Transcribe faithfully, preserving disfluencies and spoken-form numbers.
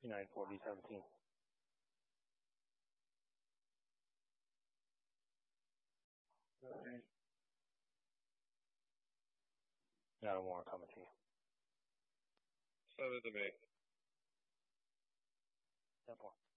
nine four B seventeen. Got a warrant coming to you. Send it to me. ten four.